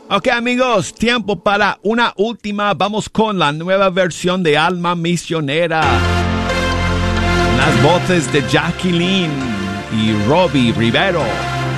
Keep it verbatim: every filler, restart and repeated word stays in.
Ok, amigos, tiempo para una última. Vamos con la nueva versión de Alma Misionera. Las voces de Jacqueline y Robbie Rivero.